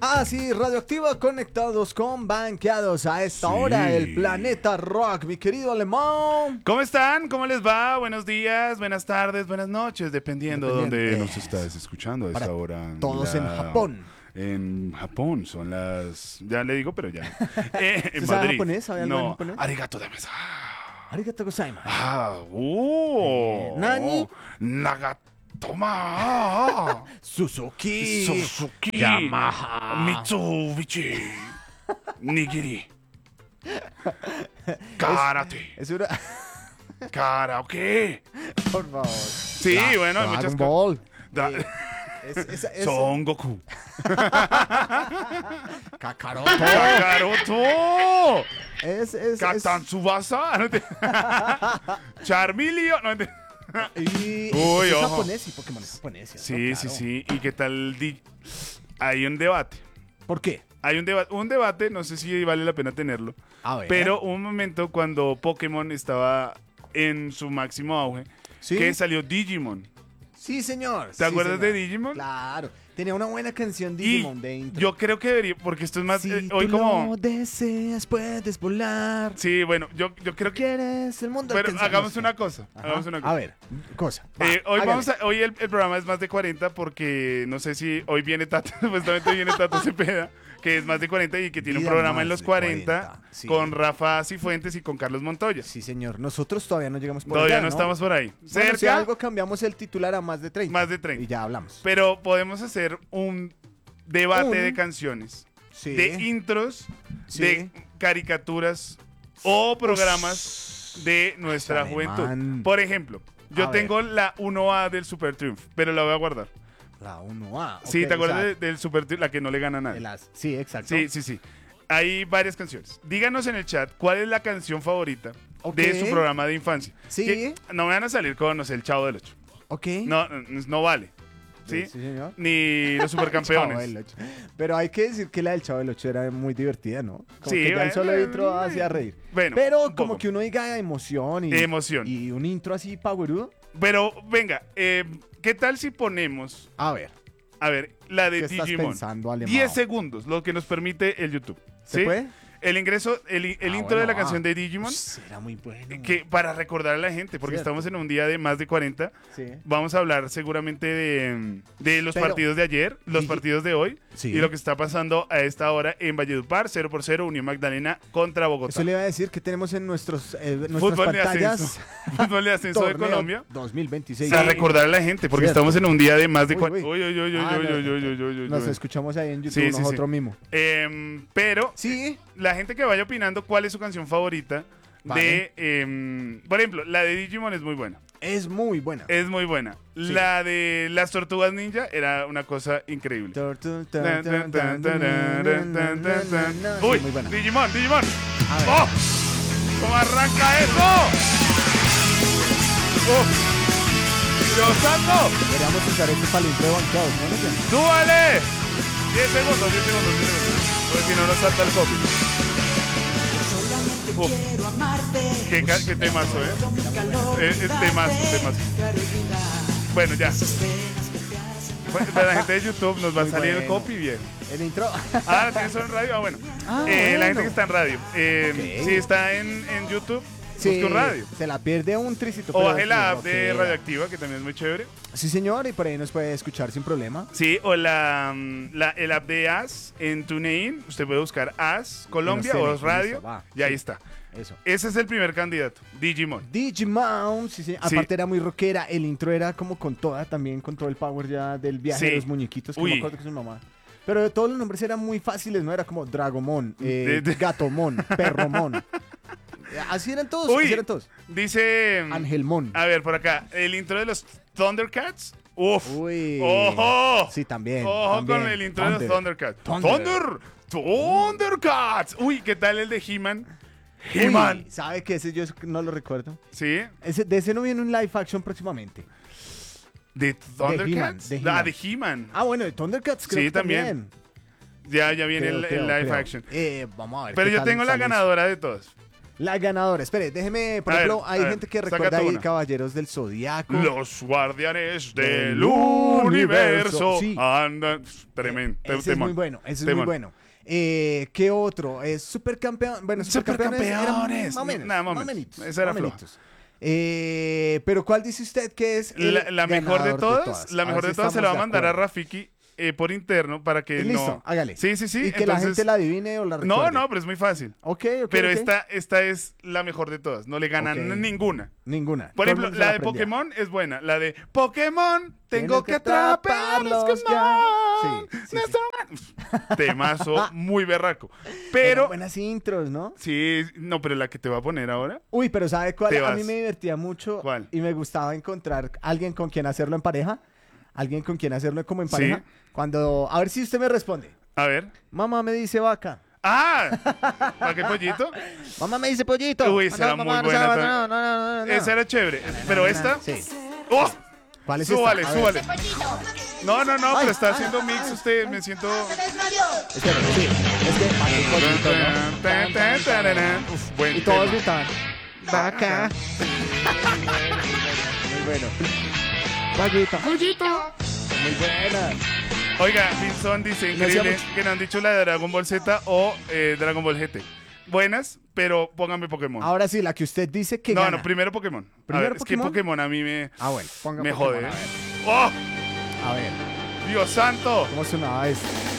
Ah, sí, Radioactiva conectados con Banqueados a esta hora, el Planeta Rock, mi querido Alemán. ¿Cómo están? ¿Cómo les va? Buenos días, buenas tardes, buenas noches, dependiendo de dónde nos estás escuchando a esta hora. Todos en Japón. En Japón son las... Ya le digo, pero ya. En ¿Sabe Madrid. japonés? ¿Sabe algo en japonés? Arigato damasu. Arigato gozaimasu. Nani? Nagatoma. Suzuki. Yamaha. Mitsubishi. Nigiri. Karate. Es una... Karaoke. Por favor. Sí, bueno, hay muchas Dragon cosas. Ball. Son Goku. Kakaroto. Kakaroto. Captain Es... Tsubasa. Charmilio. No, Y Uy, es ojo. japonés y Pokémon es japonés. ¿cierto? sí, Claro. sí. ¿Y qué tal? Hay un debate. ¿Por qué? Hay un debate, no sé si vale la pena tenerlo. A ver. Pero hubo un momento cuando Pokémon estaba en su máximo auge, ¿Sí? que salió Digimon. Sí, señor. ¿Te acuerdas de Digimon? Claro. Tenía una buena canción Digimon de intro. Yo creo que debería, porque esto es más... Si hoy tú como... lo deseas, puedes volar. Sí, bueno, yo creo que... Quieres el mundo. Pero alcanzar. hagamos No sé. una cosa. Ajá. Hagamos una cosa. A ver, cosa. Va, Hoy hágale. hoy el programa es más de 40 porque no sé si hoy viene Tato, supuestamente viene Tato Cepeda, que es más de 40 y que tiene un Vida programa más en los de 40, 40, sí. con Rafa Cifuentes y con Carlos Montoya. Sí, señor. Nosotros todavía no llegamos por Todavía allá, no estamos por ahí. Bueno, Cerca, si algo cambiamos el titular a más de 30. más de 30. Y ya hablamos. Pero podemos hacer un debate Un- de canciones, Sí. de intros, Sí. de caricaturas o programas de nuestra alemán. juventud. Por ejemplo, yo A tengo la 1A del Super Triumph, pero la voy a guardar. La 1A. Sí, ok, ¿te acuerdas o sea, del Super Triumph? La que no le gana a nadie. Sí, exacto. Sí. Hay varias canciones. Díganos en el chat cuál es la canción favorita Ok. de su programa de infancia. Sí. Que no me van a salir con, no sé, el Chavo del 8. Ok. No vale. ¿Sí? Sí, señor. Ni los Chavo supercampeones. del Ocho. Pero hay que decir que la del Chavo del 8 era muy divertida, ¿no? Como Sí, que ya el solo bueno, intro hacía reír. bueno, Pero un como poco. que uno diga emoción y, Emoción. y un intro así powerudo. Pero venga, ¿qué tal si ponemos, A ver, a ver, la de ¿qué estás Digimon? pensando, Alemão? 10 segundos, lo que nos permite el YouTube. ¿se ¿Sí? puede? El ingreso, el intro de la canción de Digimon, Era muy bueno. que para recordar a la gente, porque Cierto. estamos en un día de más de 40, Sí. vamos a hablar seguramente de los Pero- partidos de ayer, los partidos de hoy, Sí. y lo que está pasando a esta hora en Valledupar, 0-0, Unión Magdalena contra Bogotá. Eso le iba a decir que tenemos en nuestras Fútbol de pantallas. ascenso. Fútbol de ascenso de Torneo Colombia. 2026. Para recordar a la gente, porque Cierto. estamos en un día de más de Uy, 40. uy. Uy, uy, uy, Ah, uy, no, uy, uy, uy, uy, uy, Nos uy. escuchamos ahí en YouTube Sí, sí, sí. nosotros mismos. Pero Sí. la gente que vaya opinando cuál es su canción favorita Vale. por ejemplo, la de Digimon es muy buena. Es muy buena. Es muy buena. La de las tortugas ninja era una cosa increíble. Uy, muy buena. Digimon. A ver. ¡Oh! ¿Cómo arranca eso? ¡Oh! ¡Dios santo! Deberíamos usar este para el intro de Banqueados, ¿no? ¿No entiendes? ¡Súbale! 10 segundos. Porque si no nos salta el copy. Uf. Qué temazo, temazo. Bueno, ya. Bueno, para la gente de YouTube nos va a Muy salir el bueno. copy bien. El intro. Ah, ¿tienes solo en radio? Ah, bueno. Ah, La gente bueno. que está en radio. Ok. Si está en YouTube, busque un radio. Se la pierde un tricito. O pero baje la app lo de queda. Radioactiva, que también es muy chévere. Sí, señor, y por ahí nos puede escuchar sin problema. Sí, o el app de AS en TuneIn. Usted puede buscar AS Colombia Menos o Listo, Radio. va. Y ahí Sí. está. Eso. Ese es el primer candidato, Digimon. Digimon, sí, sí. Sí. Aparte era muy rockera, el intro era como con toda, también con todo el power ya del viaje Sí. de los muñequitos, que no Uy. me acuerdo que es su mamá. Pero todos los nombres eran muy fáciles, ¿no? Era como Dragomon, De- Gatomon, Perromon. Así eran todos, Uy. así eran todos. Dice... Angelmon. A ver, por acá, el intro de los Thundercats. Uf. Uy. ¡Ojo! Sí, también. Ojo también. con el intro de los Thundercats. Thunder. Thundercats. Uy, ¿qué tal el de He-Man? Uy, He-Man. ¿sabe que ese yo no lo recuerdo? ¿Sí? De ese no viene un live action próximamente. ¿De Thundercats? de He-Man. Ah, de He-Man. Ah, bueno, de Thundercats creo Sí, que también. Ya viene Creo, el live creo. action. Vamos a ver. Pero qué yo tal tengo la sale eso. ganadora de todas. La ganadora. Espere, déjeme, por A ver, ejemplo, hay a ver, gente que saca recuerda tú ahí una. Caballeros del Zodiaco. Los guardianes del Del universo universo, sí. andan. Tremendo. Ese es temón. muy bueno, ese es muy Temón. bueno. ¿Qué otro? Supercampeón. Bueno, supercampeones. Supercampeones. Más o menos. Nada, más o más menos. menitos, Esa era más floja. menitos. Pero ¿cuál dice usted que es el La mejor de ganador todas, la A mejor ver de si todas se la va a estamos de mandar a acuerdo. Rafiki por interno para que Listo, no. hágale. Sí, sí, sí. Y que la entonces- gente la adivine o la recuerde. No, pero es muy fácil. Ok, ok, Pero ok. esta es la mejor de todas. No le ganan Ok. ninguna. Ninguna. Por Todo el ejemplo, mundo se la de aprendía. Pokémon es buena. La de Pokémon, tengo Tienes que que atraparlos. atraparlos ya. Sí, sí, Temazo muy berraco. Eran Pero, buenas intros, ¿no? sí, no, pero la que te voy a poner ahora. Uy, pero ¿sabe cuál? Te A mí vas. me divertía mucho ¿Cuál? y me gustaba encontrar alguien con quien hacerlo en pareja. Alguien con quien hacerlo como en Sí. pareja. Cuando, a ver si usted me responde. A ver. Mamá me dice vaca. ¡Ah! ¿Para qué pollito? Mamá me dice pollito. Uy, esa era muy buena también. Esa era chévere. Pero esta. Sí. ¡Oh! ¿Cuál es Súbale, esta? A ver. súbale. No, Ay, pero está ay, haciendo mix usted. Me siento. Espera, sí. Es que aquí pollito, ¿no? Tan, tan, tan. Uf, buen Y todos tema. gritaban. Vaca. Muy bueno. Pollito. Muy buena. Oiga, Vinson dice, Me hacía increíble mucho- que no han dicho la de Dragon Ball Z o Dragon Ball GT. Buenas, pero pónganme Pokémon. Ahora sí, la que usted dice que no, gana. no, primero Pokémon. A ¿Primero ver, es que Pokémon? Pokémon a mí me Bueno, ponga me Pokémon, jode. a ver. ¡Oh! A ver, ¡Dios santo! ¿cómo sonaba esto?